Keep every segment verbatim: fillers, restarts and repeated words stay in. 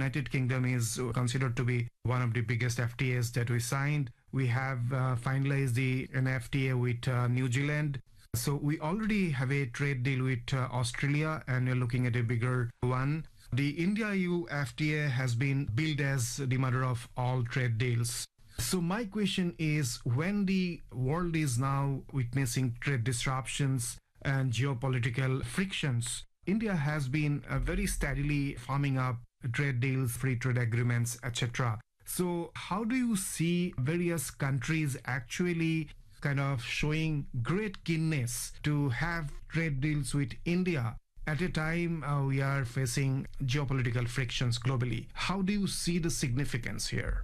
United Kingdom is considered to be one of the biggest F T As that we signed. We have uh, finalized the an F T A with uh, New Zealand. So we already have a trade deal with uh, Australia, and we're looking at a bigger one. The India-E U F T A has been billed as the mother of all trade deals. So my question is, when the world is now witnessing trade disruptions and geopolitical frictions, India has been uh, very steadily farming up trade deals, free trade agreements, et cetera. So how do you see various countries actually kind of showing great keenness to have trade deals with India at a time uh, we are facing geopolitical frictions globally? How do you see the significance here?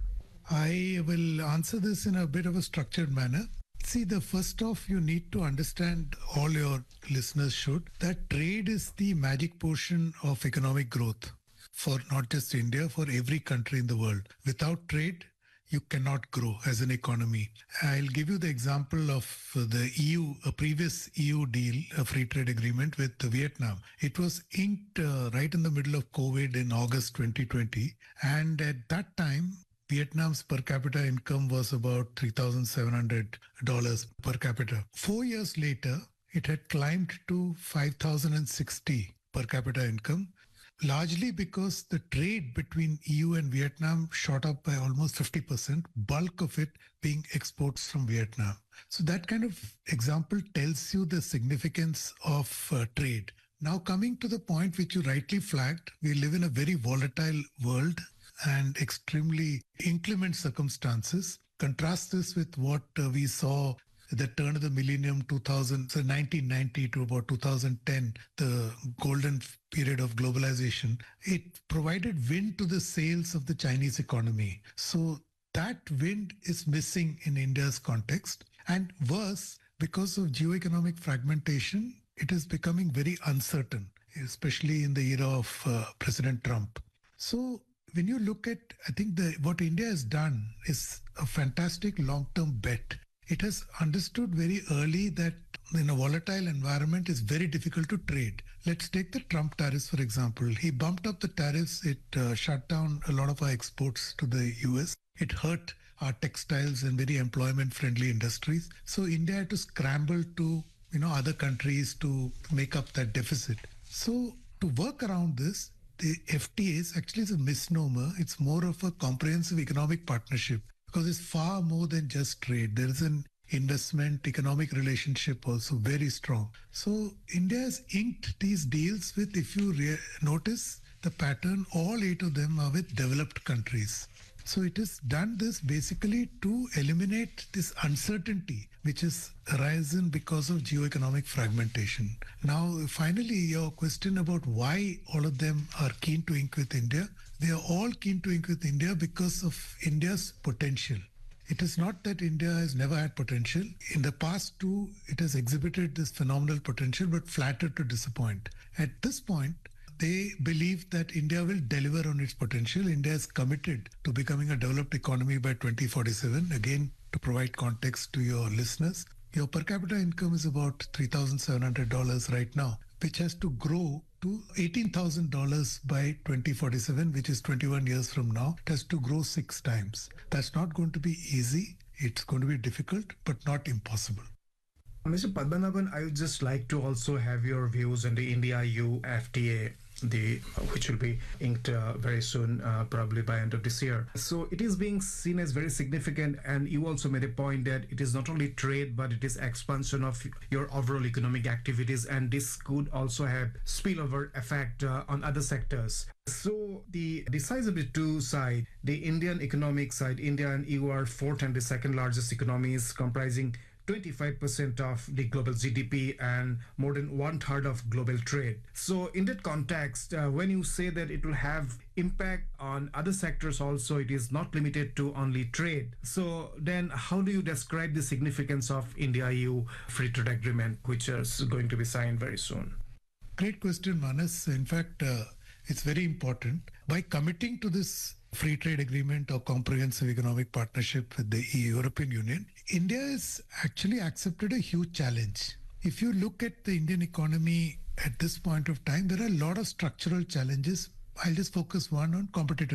I will answer this in a bit of a structured manner. See, the first off, you need to understand, all your listeners should, that trade is the magic portion of economic growth for not just India, for every country in the world. Without trade, you cannot grow as an economy. I'll give you the example of the E U, a previous E U deal, a free trade agreement with Vietnam. It was inked uh, right in the middle of COVID in August twenty twenty. And at that time, Vietnam's per capita income was about three thousand seven hundred dollars per capita. Four years later, it had climbed to five thousand sixty per capita income, largely because the trade between E U and Vietnam shot up by almost fifty percent, bulk of it being exports from Vietnam. So that kind of example tells you the significance of uh, trade. Now, coming to the point which you rightly flagged, we live in a very volatile world and extremely inclement circumstances. Contrast this with what uh, we saw at the turn of the millennium, two thousand, so nineteen ninety to about two thousand ten, the golden period of globalization. It provided wind to the sails of the Chinese economy. So that wind is missing in India's context. And worse, because of geoeconomic fragmentation, it is becoming very uncertain, especially in the era of uh, President Trump. So when you look at, I think the what India has done is a fantastic long-term bet. It has understood very early that in a volatile environment, it's very difficult to trade. Let's take the Trump tariffs, for example. He bumped up the tariffs. It uh, shut down a lot of our exports to the U S. It hurt our textiles and very employment-friendly industries. So India had to scramble to, you know, other countries to make up that deficit. So to work around this, the F T As actually is a misnomer. It's more of a comprehensive economic partnership because it's far more than just trade. There is an investment, economic relationship also very strong. So India has inked these deals with, if you re- notice the pattern, all eight of them are with developed countries. So it has done this basically to eliminate this uncertainty which has arisen because of geoeconomic fragmentation. Now, finally, your question about why all of them are keen to ink with India. They are all keen to ink with India because of India's potential. It is not that India has never had potential. In the past too, it has exhibited this phenomenal potential but flattered to disappoint. At this point, they believe that India will deliver on its potential. India is committed to becoming a developed economy by twenty forty-seven. Again, to provide context to your listeners, your per capita income is about three thousand seven hundred dollars right now, which has to grow to eighteen thousand dollars by twenty forty-seven, which is twenty-one years from now. It has to grow six times. That's not going to be easy. It's going to be difficult, but not impossible. Mister Padmanabhan, I would just like to also have your views on the India-E U F T A, the which will be inked uh, very soon, uh, probably by end of this year. So it is being seen as very significant, and you also made a point that it is not only trade, but it is expansion of your overall economic activities, and this could also have spillover effect uh, on other sectors. So the, the size of the two side, the Indian economic side, India and E U are fourth and the second largest economies, comprising twenty-five percent of the global G D P and more than one third of global trade. So in that context, uh, when you say that it will have impact on other sectors also, it is not limited to only trade. So then how do you describe the significance of India-E U free trade agreement, which is going to be signed very soon? Great question, Manas. In fact, uh, it's very important. By committing to this free trade agreement or comprehensive economic partnership with the European Union, India has actually accepted a huge challenge. If you look at the Indian economy at this point of time, there are a lot of structural challenges. I'll just focus one on competitiveness.